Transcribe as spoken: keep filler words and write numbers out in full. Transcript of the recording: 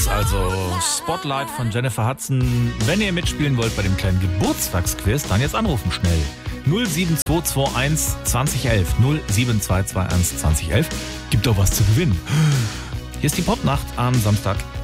das also Spotlight von Jennifer Hudson. Wenn ihr mitspielen wollt bei dem kleinen Geburtstagsquiz, dann jetzt anrufen schnell. null sieben zwei zwei eins zwanzig elf. null sieben zwei zwei eins zwanzig elf. Gibt doch was zu gewinnen. Hier ist die Popnacht am Samstag.